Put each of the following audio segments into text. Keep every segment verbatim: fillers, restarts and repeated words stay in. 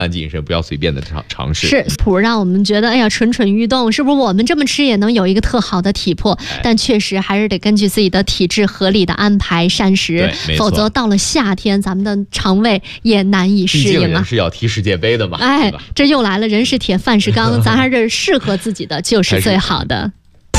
谨谨慎，不要随便的尝尝试。 是谱让我们觉得，哎呀，蠢蠢欲动，是不是我们这么吃也能有一个特好的体魄？哎、但确实还是得根据自己的体质合理的安排膳食，否则到了夏天，咱们的肠胃也难以适应啊。毕竟人是要踢世界杯的嘛。 哎，这又来了，人是铁，饭是钢，咱还是适合自己的就是最好的。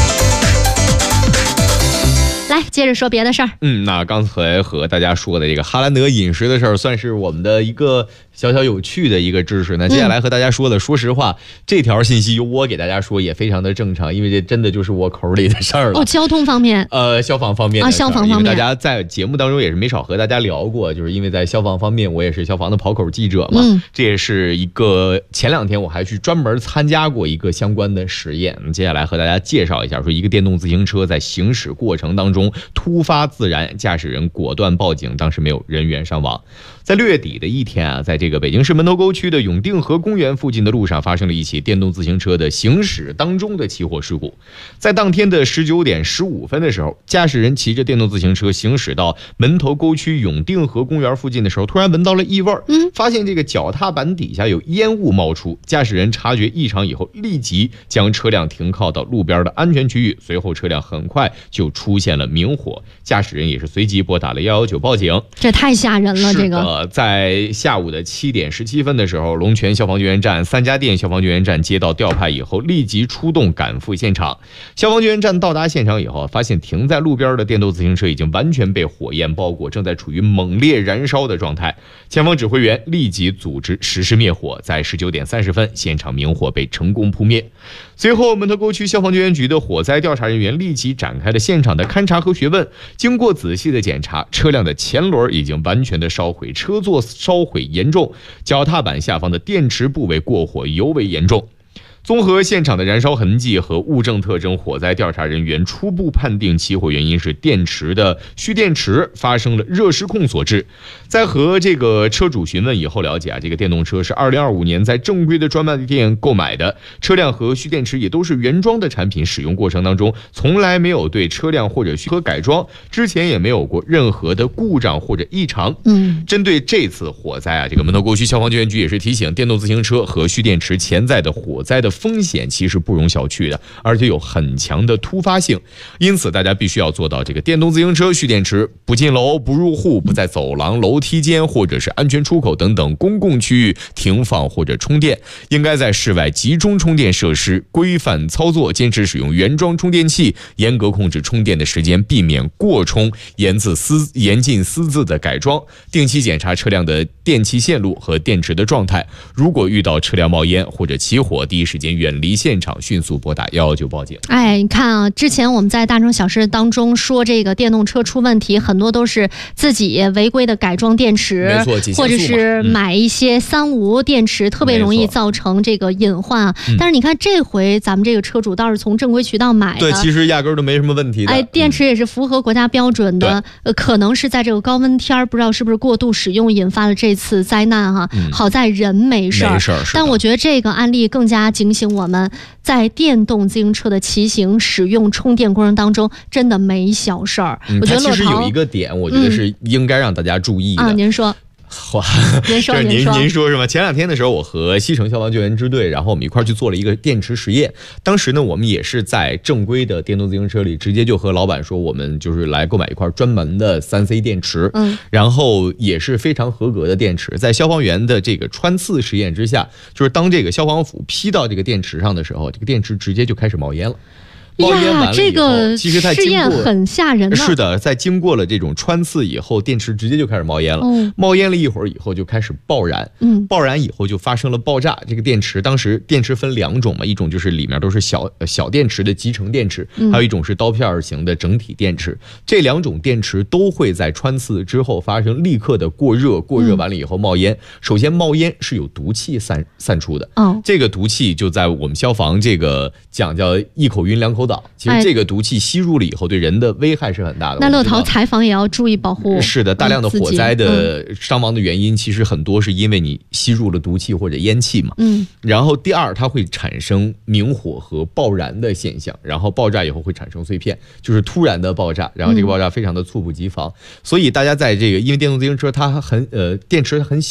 来，接着说别的事儿。 嗯，那刚才和大家说的这个哈兰德饮食的事儿，算是我们的一个小小有趣的一个知识。那接下来和大家说的，嗯、说实话，这条信息由我给大家说也非常的正常，因为这真的就是我口里的事儿了。 哦，交通方面， 呃，消防方面的啊，消防方面， 大家在节目当中也是没少和大家聊过，就是因为在消防方面，我也是消防的跑口记者嘛。嗯，这也是一个前两天我还去专门参加过一个相关的实验。接下来和大家介绍一下，说一个电动自行车在行驶过程当中突发自燃，驾驶人果断报警，当时没有人员伤亡。在六月底的一天啊，在这个北京市门头沟区的永定河公园附近的路上，发生了一起电动自行车的行驶当中的起火事故。在当天的十九点十五分的时候，驾驶人骑着电动自行车行驶到门头沟区永定河公园附近的时候，突然闻到了异味，嗯，发现这个脚踏板底下有烟雾冒出。驾驶人察觉异常以后，立即将车辆停靠到路边的安全区域，随后车辆很快就出现了明火，驾驶人也是随即拨打了一一九报警。 这太吓人了，这个。 呃，在下午的七点十七分的时候，龙泉消防救援站、三家店消防救援站接到调派以后，立即出动赶赴现场。消防救援站到达现场以后，发现停在路边的电动自行车已经完全被火焰包裹，正在处于猛烈燃烧的状态。前方指挥员立即组织实施灭火，在十九点三十分，现场明火被成功扑灭。随后，门头沟区消防救援局的火灾调查人员立即展开了现场的勘查和询问。经过仔细的检查，车辆的前轮已经完全的烧毁，车座烧毁严重，脚踏板下方的电池部位过火尤为严重。综合现场的燃烧痕迹和物证特征，火灾调查人员初步判定起火原因是电池的蓄电池发生了热失控所致。在和这个车主询问以后了解啊，这个电动车是二零二五年在正规的专卖店购买的，车辆和蓄电池也都是原装的产品，使用过程当中从来没有对车辆或者许可改装，之前也没有过任何的故障或者异常。嗯，针对这次火灾啊，这个门头沟区消防救援局也是提醒，电动自行车和蓄电池潜在的火灾的风险其实不容小觑的，而且有很强的突发性，因此大家必须要做到这个电动自行车蓄电池不进楼、不入户、不在走廊、楼梯间或者是安全出口等等公共区域停放或者充电，应该在室外集中充电设施规范操作，坚持使用原装充电器，严格控制充电的时间，避免过充，严自私严禁私自的改装，定期检查车辆的电气线路和电池的状态。如果遇到车辆冒烟或者起火，第一时间远离现场，迅速拨打一一九报警。 哎，你看啊，之前我们在大城小事当中说这个电动车出问题，很多都是自己违规的改装电池， 没错， 或者是买一些三无电池，嗯、特别容易造成这个隐患啊。但是你看这回咱们这个车主倒是从正规渠道买的， 对，其实压根儿都没什么问题的。 哎，电池也是符合国家标准的，嗯、呃，可能是在这个高温天不知道是不是过度使用引发了这次灾难哈、啊。嗯、好在人没事儿， 没事儿。 但我觉得这个案例更加警醒我们，在电动自行车的骑行、使用、充电过程当中，真的没小事儿。 嗯、 我觉得其实有一个点，我觉得是应该让大家注意的。 嗯、啊，您说。 哇， 您说您您说您说是吗？前两天的时候，我和西城消防救援支队，然后我们一块去做了一个电池实验。当时呢，我们也是在正规的电动自行车里，直接就和老板说，我们就是来购买一块专门的三 C 电池，嗯，然后也是非常合格的电池。在消防员的这个穿刺实验之下，就是当这个消防斧劈到这个电池上的时候，这个电池直接就开始冒烟了。冒烟完了以后， 这个其实它试验很吓人的。 是的，在经过了这种穿刺以后，电池直接就开始冒烟了。哦、冒烟了一会儿以后，就开始爆燃。嗯，爆燃以后就发生了爆炸。这个电池当时电池分两种嘛，一种就是里面都是小小电池的集成电池，还有一种是刀片型的整体电池。这两种电池都会在穿刺之后发生立刻的过热，过热完了以后冒烟。嗯、首先冒烟是有毒气散散出的。哦，这个毒气就在我们消防这个讲叫一口晕两口倒。其实这个毒气吸入了以后，对人的危害是很大的。 那乐淘采访也要注意保护。 是的，大量的火灾的伤亡的原因，其实很多是因为你吸入了毒气或者烟气嘛。嗯。然后第二，它会产生明火和爆燃的现象，然后爆炸以后会产生碎片，就是突然的爆炸，然后这个爆炸非常的猝不及防。嗯、所以大家在这个，因为电动自行车它很呃电池很小。